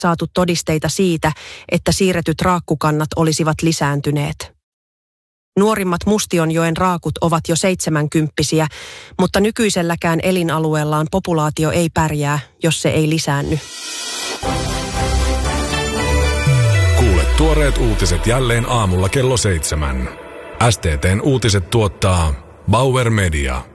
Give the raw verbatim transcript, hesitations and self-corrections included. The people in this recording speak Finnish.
saatu todisteita siitä, että siirretyt raakkukannat olisivat lisääntyneet. Nuorimmat Mustionjoen raakut ovat jo seitsemänkymppisiä, mutta nykyiselläkään elinalueellaan populaatio ei pärjää, jos se ei lisäänny. Kuule tuoreet uutiset jälleen aamulla kello seitsemän. S T T:n uutiset tuottaa Bauer Media.